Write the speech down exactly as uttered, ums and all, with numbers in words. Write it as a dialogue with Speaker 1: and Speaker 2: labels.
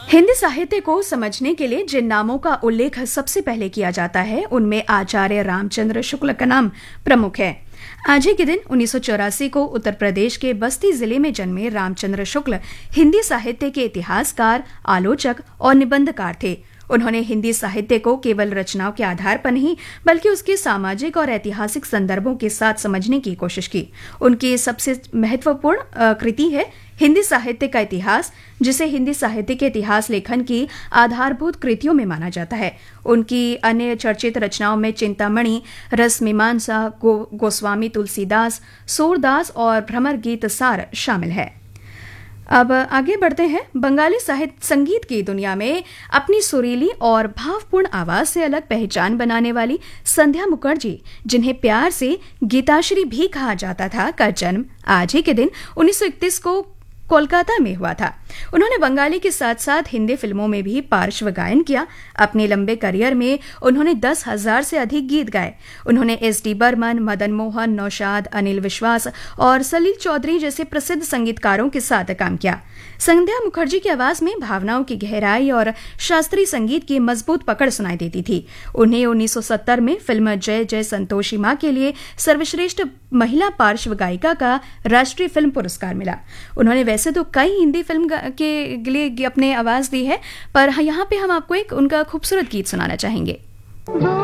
Speaker 1: हिंदी साहित्य को समझने के लिए जिन नामों का उल्लेख सबसे पहले किया जाता है उनमें आचार्य रामचंद्र शुक्ल का नाम प्रमुख है। आज ही के दिन उन्नीस सौ चौरासी को उत्तर प्रदेश के बस्ती जिले में जन्मे रामचंद्र शुक्ल हिंदी साहित्य के इतिहासकार, आलोचक और निबंधकार थे। उन्होंने हिंदी साहित्य को केवल रचनाओं के आधार पर नहीं बल्कि उसके सामाजिक और ऐतिहासिक संदर्भों के साथ समझने की कोशिश की। उनकी सबसे महत्वपूर्ण कृति है हिंदी साहित्य का इतिहास, जिसे हिंदी साहित्य के इतिहास लेखन की आधारभूत कृतियों में माना जाता है। उनकी अन्य चर्चित रचनाओं में चिंतामणि, रसमीमांसा, गो, गोस्वामी तुलसीदास, सूरदास और भ्रमर गीत सार शामिल है। अब आगे बढ़ते हैं। बंगाली साहित्य संगीत की दुनिया में अपनी सुरीली और भावपूर्ण आवाज से अलग पहचान बनाने वाली संध्या मुखर्जी, जिन्हें प्यार से गीताश्री भी कहा जाता था, का जन्म आज ही के दिन उन्नीस सौ इकतीस को कोलकाता में हुआ था। उन्होंने बंगाली के साथ साथ हिंदी फिल्मों में भी पार्श्व गायन किया। अपने लंबे करियर में उन्होंने दस हजार से अधिक गीत गाए। उन्होंने एस डी बर्मन, मदन मोहन, नौशाद, अनिल विश्वास और सलील चौधरी जैसे प्रसिद्ध संगीतकारों के साथ काम किया। संध्या मुखर्जी की आवाज में भावनाओं की गहराई और शास्त्रीय संगीत की मजबूत पकड़ सुनाई देती थी। उन्हें उन्नीस सौ सत्तर में फिल्म जय जय संतोषी मां के लिए सर्वश्रेष्ठ महिला पार्श्व गायिका का राष्ट्रीय फिल्म पुरस्कार मिला। उन्होंने वैसे तो कई हिंदी फिल्म के लिए अपने आवाज दी है, पर यहाँ पे हम आपको एक उनका खूबसूरत गीत सुनाना चाहेंगे।